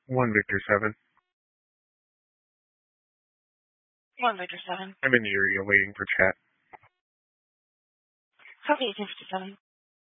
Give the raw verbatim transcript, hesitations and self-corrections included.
One Victor seven. One Victor seven. I'm in the area waiting for chat. Copy eighteen fifty-seven.